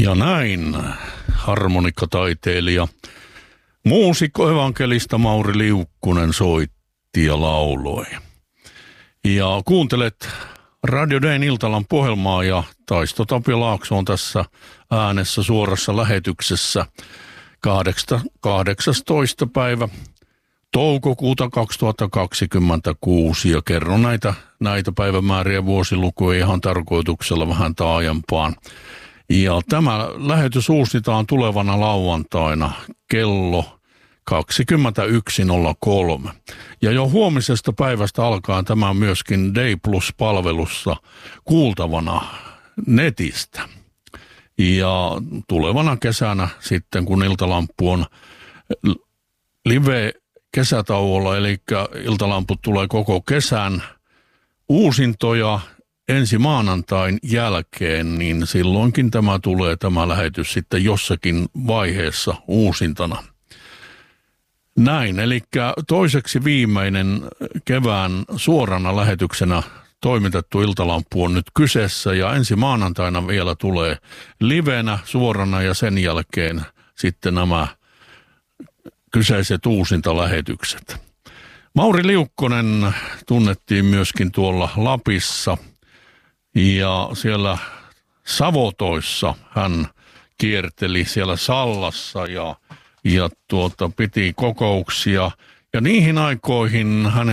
Ja näin harmonikkataiteilija, muusikko, evankelista Mauri Liukkonen soitti ja lauloi. Ja kuuntelet Radio Dayn iltalan ohjelmaa ja Taisto Tapio Laakso on tässä äänessä suorassa lähetyksessä 18. päivä toukokuuta 2026 ja kerron näitä päivämääriä vuosilukuja ihan tarkoituksella vähän taajempaan. Ja tämä lähetys uusitaan tulevana lauantaina kello 21.03. Ja jo huomisesta päivästä alkaen tämä on myöskin Day Plus-palvelussa kuultavana netistä. Ja tulevana kesänä sitten, kun Iltalamppu on live kesätauolla, eli Iltalamput tulee koko kesän uusintoja ensi maanantain jälkeen, niin silloinkin tämä lähetys sitten jossakin vaiheessa uusintana. Näin, eli toiseksi viimeinen kevään suorana lähetyksenä toimitettu Iltalamppu on nyt kyseessä ja ensi maanantaina vielä tulee livenä suorana ja sen jälkeen sitten nämä kyseiset uusintalähetykset. Mauri Liukkonen tunnettiin myöskin tuolla Lapissa ja siellä Savotoissa hän kierteli siellä Sallassa ja piti kokouksia. Ja niihin aikoihin hänen